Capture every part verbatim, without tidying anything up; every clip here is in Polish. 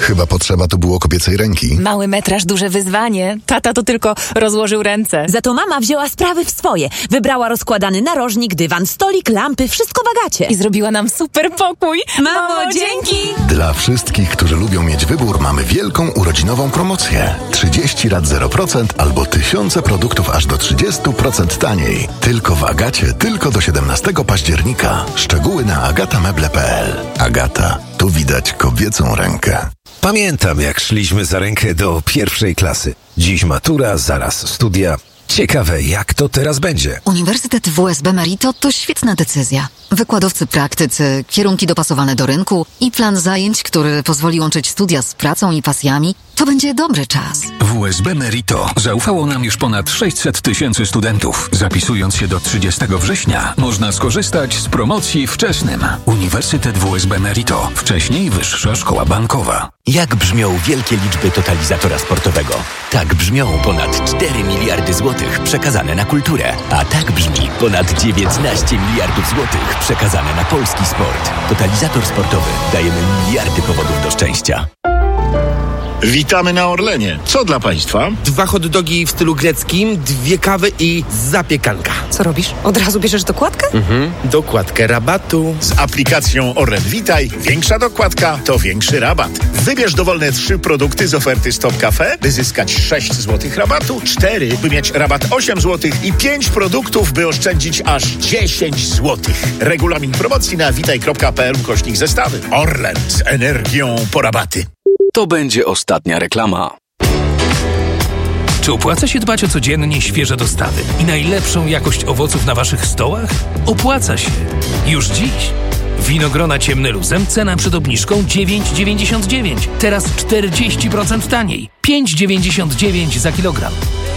Chyba potrzeba tu było kobiecej ręki. Mały metraż, duże wyzwanie. Tata to tylko rozłożył ręce. Za to mama wzięła sprawy w swoje. Wybrała rozkładany narożnik, dywan, stolik, lampy, wszystko w Agacie. I zrobiła nam super pokój. Mamo, dzięki! Dla wszystkich, którzy lubią mieć wybór, mamy wielką urodzinową promocję. trzydzieści lat zero procent albo tysiące produktów aż do trzydzieści procent taniej. Tylko w Agacie, tylko do siedemnastego października. Szczegóły na agatameble kropka p l. Agata, tu widać kobiecą rękę. Pamiętam, jak szliśmy za rękę do pierwszej klasy. Dziś matura, zaraz studia. Ciekawe, jak to teraz będzie. Uniwersytet W S B Merito to świetna decyzja. Wykładowcy praktycy, kierunki dopasowane do rynku i plan zajęć, który pozwoli łączyć studia z pracą i pasjami, to będzie dobry czas. W S B Merito zaufało nam już ponad sześćset tysięcy studentów. Zapisując się do trzydziestego września można skorzystać z promocji wczesnym. Uniwersytet W S B Merito. Wcześniej Wyższa Szkoła Bankowa. Jak brzmią wielkie liczby totalizatora sportowego? Tak brzmią ponad cztery miliardy złotych przekazane na kulturę. A tak brzmi ponad dziewiętnaście miliardów złotych przekazane na polski sport. Totalizator sportowy. Dajemy miliardy powodów do szczęścia. Witamy na Orlenie. Co dla Państwa? Dwa hot dogi w stylu greckim, dwie kawy i zapiekanka. Co robisz? Od razu bierzesz dokładkę? Mhm. Dokładkę rabatu. Z aplikacją Orlen Witaj większa dokładka to większy rabat. Wybierz dowolne trzy produkty z oferty Stop Cafe, by zyskać sześć złotych rabatu, cztery, by mieć rabat osiem złotych i pięć produktów, by oszczędzić aż dziesięć złotych. Regulamin promocji na witaj kropka p l ukośnik zestawy. Orlen z energią po rabaty. To będzie ostatnia reklama. Czy opłaca się dbać o codziennie świeże dostawy i najlepszą jakość owoców na waszych stołach? Opłaca się. Już dziś. Winogrona ciemne luzem, cena przed obniżką dziewięć dziewięćdziesiąt dziewięć. Teraz czterdzieści procent taniej. pięć dziewięćdziesiąt dziewięć za kilogram.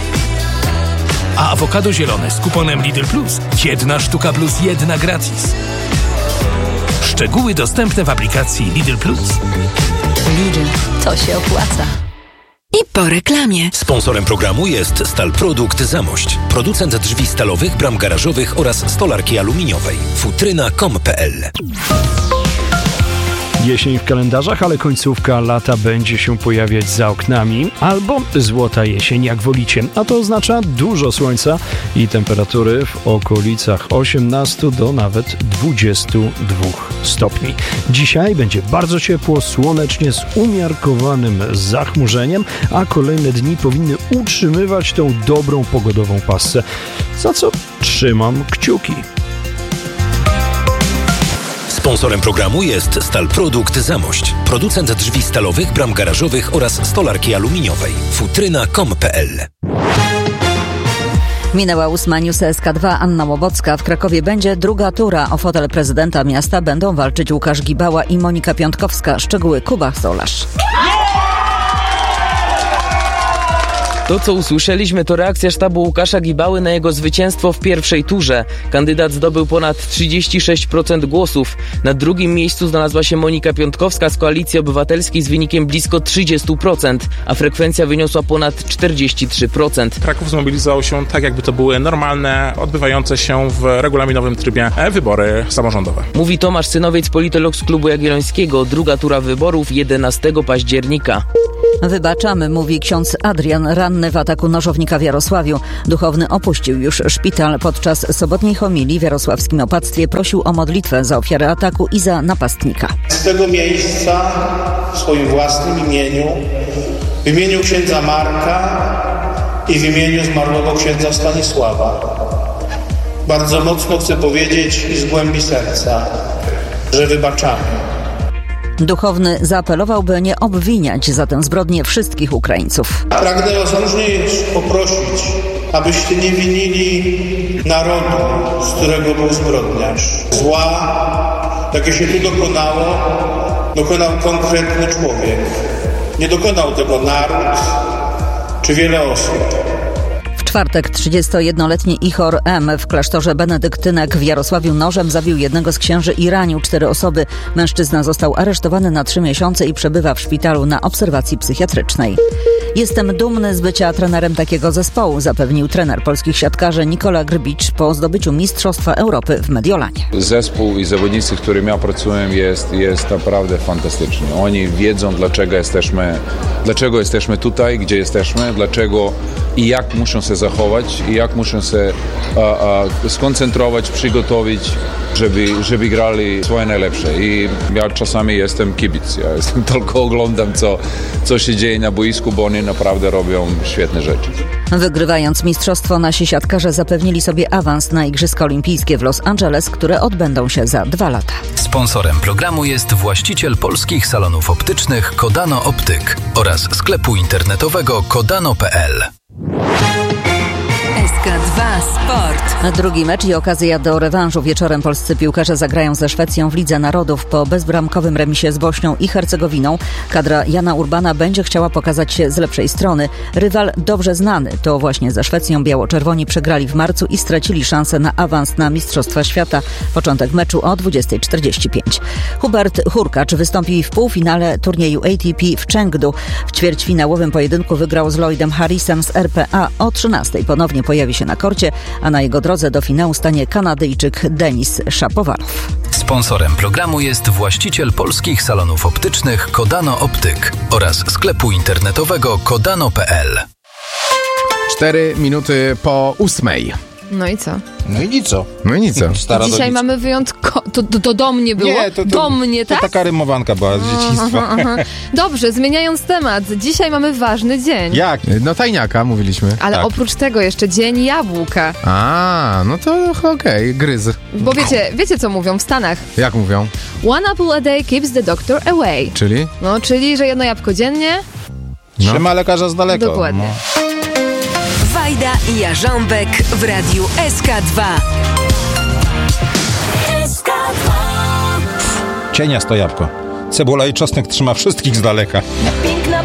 A awokado zielone z kuponem Lidl Plus. Jedna sztuka plus jedna gratis. Szczegóły dostępne w aplikacji Lidl Plus. Lidl, to się opłaca. I po reklamie. Sponsorem programu jest Stal Produkt Zamość. Producent drzwi stalowych, bram garażowych oraz stolarki aluminiowej. futryna kropka com kropka p l. Jesień w kalendarzach, ale końcówka lata będzie się pojawiać za oknami, albo złota jesień, jak wolicie. A to oznacza dużo słońca i temperatury w okolicach osiemnastu do nawet dwudziestu dwóch stopni. Dzisiaj będzie bardzo ciepło, słonecznie z umiarkowanym zachmurzeniem, a kolejne dni powinny utrzymywać tą dobrą pogodową passę, za co trzymam kciuki. Sponsorem programu jest Stal Produkt Zamość. Producent drzwi stalowych, bram garażowych oraz stolarki aluminiowej. futryna kropka com kropka p l. Minęła ósma News S K dwa. Anna Łobocka. W Krakowie będzie druga tura. O fotel prezydenta miasta będą walczyć Łukasz Gibała i Monika Piątkowska. Szczegóły Kuba Solarz. To, co usłyszeliśmy, to reakcja sztabu Łukasza Gibały na jego zwycięstwo w pierwszej turze. Kandydat zdobył ponad trzydzieści sześć procent głosów. Na drugim miejscu znalazła się Monika Piątkowska z Koalicji Obywatelskiej z wynikiem blisko trzydzieści procent, a frekwencja wyniosła ponad czterdzieści trzy procent. Kraków zmobilizował się tak, jakby to były normalne, odbywające się w regulaminowym trybie wybory samorządowe. Mówi Tomasz Synowiec, politolog z Klubu Jagiellońskiego. Druga tura wyborów jedenastego października. Wybaczamy, mówi ksiądz Adrian, ranny w ataku nożownika w Jarosławiu. Duchowny opuścił już szpital. Podczas sobotniej homilii w jarosławskim opactwie prosił o modlitwę za ofiarę ataku i za napastnika. Z tego miejsca w swoim własnym imieniu, w imieniu księdza Marka i w imieniu zmarłego księdza Stanisława bardzo mocno chcę powiedzieć i z głębi serca, że wybaczamy. Duchowny zaapelował, by nie obwiniać za tę zbrodnię wszystkich Ukraińców. Pragnę was również poprosić, abyście nie winili narodu, z którego był zbrodniarz. Zła, jakie się tu dokonało, dokonał konkretny człowiek. Nie dokonał tego naród czy wiele osób. czwartek trzydziestojednoletni Ihor M. w klasztorze benedyktynek w Jarosławiu nożem zabił jednego z księży i ranił cztery osoby. Mężczyzna został aresztowany na trzy miesiące i przebywa w szpitalu na obserwacji psychiatrycznej. Jestem dumny z bycia trenerem takiego zespołu, zapewnił trener polskich siatkarzy Nikola Grbicz po zdobyciu Mistrzostwa Europy w Mediolanie. Zespół i zawodnicy, z którymi ja pracuję, jest, jest naprawdę fantastyczny. Oni wiedzą, dlaczego jesteśmy, dlaczego jesteśmy tutaj, gdzie jesteśmy, dlaczego i jak muszą się zachować, i jak muszą się a, a, skoncentrować, przygotować, żeby, żeby grali swoje najlepsze. I ja czasami jestem kibic, ja jestem, tylko oglądam, co, co się dzieje na boisku, bo oni naprawdę robią świetne rzeczy. Wygrywając mistrzostwo, nasi siatkarze zapewnili sobie awans na Igrzyska Olimpijskie w Los Angeles, które odbędą się za dwa lata. Sponsorem programu jest właściciel polskich salonów optycznych Kodano Optyk oraz sklepu internetowego kodano kropka p l. S K dwa Sport. Drugi mecz i okazja do rewanżu. Wieczorem polscy piłkarze zagrają ze Szwecją w Lidze Narodów. Po bezbramkowym remisie z Bośnią i Hercegowiną kadra Jana Urbana będzie chciała pokazać się z lepszej strony. Rywal dobrze znany. To właśnie ze Szwecją biało-czerwoni przegrali w marcu i stracili szansę na awans na Mistrzostwa Świata. Początek meczu o dwudziesta czterdzieści pięć. Hubert Hurkacz wystąpi w półfinale turnieju A T P w Chengdu. W ćwierćfinałowym pojedynku wygrał z Lloydem Harrisem z R P A. O trzynastej ponownie pojawi się na korcie, a na jego drodze do finału stanie Kanadyjczyk Denis Szapowalow. Sponsorem programu jest właściciel polskich salonów optycznych Kodano Optyk oraz sklepu internetowego kodano kropka p l. Cztery minuty po ósmej. No i co? No i nic co. No i nic co. Stara Dzisiaj mamy wyjątkowo... To, to, to do mnie było? Nie, to, to, do mnie, tak? To taka rymowanka była z dzieciństwa. Aha, aha. Dobrze, zmieniając temat. Dzisiaj mamy ważny dzień. Jak? No tajniaka mówiliśmy. Ale tak. Oprócz tego jeszcze dzień jabłka. A, no to okej, okay, gryz. Bo wiecie, wiecie co mówią w Stanach? Jak mówią? One apple a day keeps the doctor away. Czyli? No, czyli, że jedno jabłko dziennie... No. Trzyma lekarza z daleka. Dokładnie. No. Wajda i Jarząbek w radiu S K dwa. S K dwa. Cieniasto jabłko. Cebula i czosnek trzyma wszystkich z daleka.